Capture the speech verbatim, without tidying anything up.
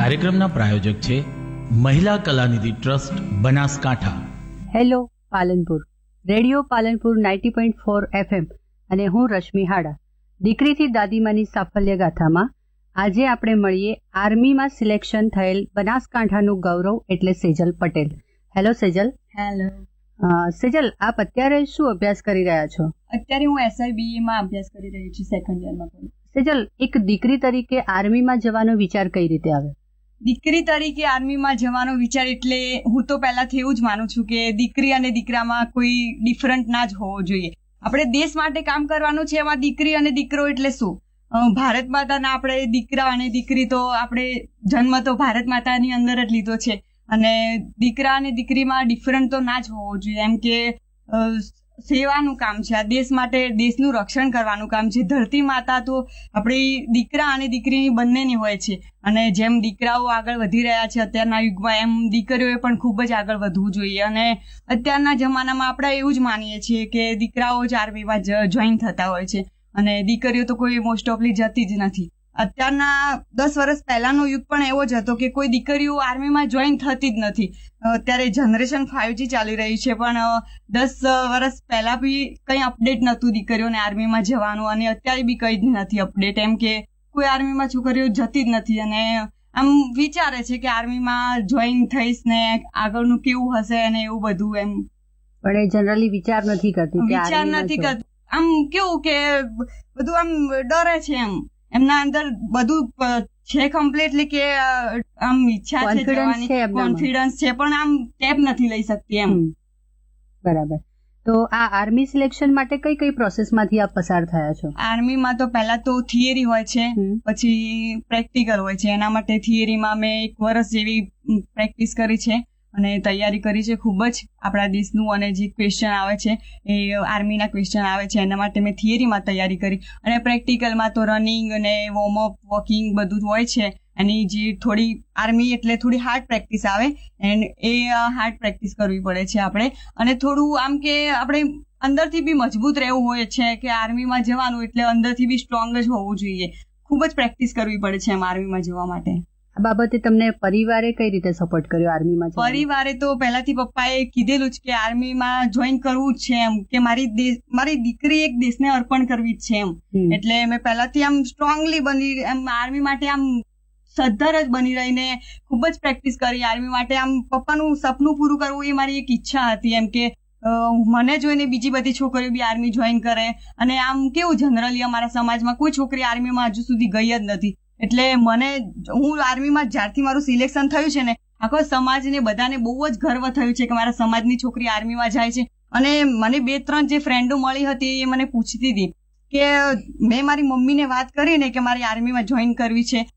કાર્યક્રમના પ્રાયોજક છે મહિલા Kalanidhi trust Banaskantha. Hello Palanpur, radio Palanpur ninety point four FM અને હું રશ્મિ હાડા. દીકરીથી દાદીમાની સાફલ્ય ગાથામાં આજે આપણે મળીએ આર્મીમાં સિલેક્શન થયેલ બનાસકાંઠાનું ગૌરવ એટલે સેજલ પટેલ. હેલો સેજલ. હેલો સેજલ, આપ અત્યારે શું અભ્યાસ કરી રહ્યા છો? અત્યારે હું એસઆઈબીએ માં અભ્યાસ કરી રહી છું, સેકન્ડ યરમાં પણ. સેજલ, એક દીકરી તરીકે આર્મીમાં જવાનો વિચાર કઈ રીતે આવે? દીકરી તરીકે આર્મીમાં જવાનો વિચાર એટલે હું તો પહેલાથી એવું જ માનું છું કે દીકરી અને દીકરામાં કોઈ ડિફરન્ટ ના જ હોવો જોઈએ. આપણે દેશ માટે કામ કરવાનું છે, એમાં દીકરી અને દીકરો એટલે શું? ભારત માતાના આપણે દીકરા અને દીકરી તો આપણે જન્મ તો ભારત માતાની અંદર જ લીધો છે અને દીકરા અને દીકરીમાં ડિફરન્ટ તો ના જ હોવો જોઈએ. એમ કે સેવાનું કામ છે, આ દેશ માટે દેશનું રક્ષણ કરવાનું કામ છે. ધરતી માતા તો આપણી દીકરા અને દીકરી બંનેની હોય છે અને જેમ દીકરાઓ આગળ વધી રહ્યા છે અત્યારના યુગમાં, એમ દીકરીઓએ પણ ખૂબ જ આગળ વધવું જોઈએ. અને અત્યારના જમાનામાં આપણે એવું જ માનીએ છીએ કે દીકરાઓ જ આર્મીમાં જોઈન થતા હોય છે અને દીકરીઓ તો કોઈ મોસ્ટ ઓફલી જતી જ નથી. અત્યારના દસ વર્ષ પહેલાનો યુગ પણ એવો જ હતો કે કોઈ દીકરીઓ આર્મીમાં જોઈન થતી જ નથી. અત્યારે જનરેશન ફાઈવજી ચાલી રહી છે, પણ દસ વર્ષ પહેલા બી કંઈ અપડેટ નહોતું દીકરીઓને આર્મીમાં જવાનું અને અત્યારે બી કંઈ જ નથી અપડેટ. એમ કે કોઈ આર્મીમાં છોકરીઓ જતી જ નથી અને આમ વિચારે છે કે આર્મીમાં જોઈન થઈશ ને આગળનું કેવું હશે અને એવું બધું. એમ પણ એ જનરલી વિચાર નથી કરતી, વિચાર નથી કરતી. આમ કેવું કે બધું આમ ડરે છે, એમ એમના અંદર બધું છે કમ્પ્લીટલી કે આમ ઈચ્છા છે જવાની, કોન્ફિડન્સ છે, પણ આમ સ્ટેપ નથી લઈ શકતી. એમ બરાબર. તો આ આર્મી સિલેક્શન માટે કઈ કઈ પ્રોસેસમાંથી આપ પસાર થયા છો? આર્મીમાં તો પહેલા તો થિયરી હોય છે, પછી પ્રેક્ટિકલ હોય છે. એના માટે થિયરીમાં મેં એક વર્ષ જેવી પ્રેક્ટિસ કરી છે અને તૈયારી કરી છે ખૂબ જ. આપણા દેશનું અને જે ક્વેશ્ચન આવે છે એ આર્મીના ક્વેશ્ચન આવે છે, એના માટે મેં થિયરીમાં તૈયારી કરી. અને પ્રેક્ટિકલમાં તો રનિંગ અને વોર્મઅપ, વોકિંગ બધું હોય છે. એની જે થોડી આર્મી એટલે થોડી હાર્ડ પ્રેક્ટિસ આવે એન્ડ એ હાર્ડ પ્રેક્ટિસ કરવી પડે છે આપણે. અને થોડું આમ કે આપણે અંદરથી બી મજબૂત રહેવું હોય છે કે આર્મીમાં જવાનું એટલે અંદરથી બી સ્ટ્રોંગ જ હોવું જોઈએ. ખૂબ જ પ્રેક્ટિસ કરવી પડે છે એમ આર્મીમાં જવા માટે. આ બાબતે તમને પરિવારે કઈ રીતે સપોર્ટ કર્યો આર્મીમાં? પરિવારે તો પહેલાથી પપ્પાએ કીધેલું જ કે આર્મીમાં જોઈન કરવું જ છે, એમ કે મારી મારી દીકરી એક દેશને અર્પણ કરવી જ છે એમ. એટલે મેં પહેલાથી આમ સ્ટ્રોંગલી બની એમ આર્મી માટે આમ સદ્ધર જ બની રહીને ખૂબ જ પ્રેક્ટિસ કરી આર્મી માટે. આમ પપ્પાનું સપનું પૂરું કરવું એ મારી એક ઈચ્છા હતી, એમ કે મને જોઈને બીજી બધી છોકરીઓ બી આર્મી જોઈન કરે. અને આમ કેવું જનરલી અમારા સમાજમાં કોઈ છોકરી આર્મીમાં હજુ સુધી ગઈ જ નથી. એટલે મને હું આર્મીમાં જ્યારથી મારું સિલેક્શન થયું છે ને, આખો સમાજને બધાને બહુ જ ગર્વ થયું છે કે મારા સમાજની છોકરી આર્મીમાં જાય છે. અને મને બે ત્રણ જે ફ્રેન્ડો મળી હતી એ મને પૂછતી હતી કે મેં મારી મમ્મીને વાત કરીને કે મારી આર્મીમાં જોઈન કરવી છે